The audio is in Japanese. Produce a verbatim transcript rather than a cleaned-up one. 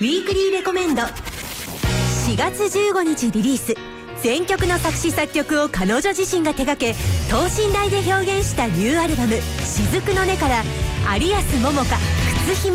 ウィークリーレコメンド。しがつじゅうごにちリリース、全曲の作詞作曲を彼女自身が手掛け等身大で表現したニューアルバム「雫の音」から有安桃香、靴ひも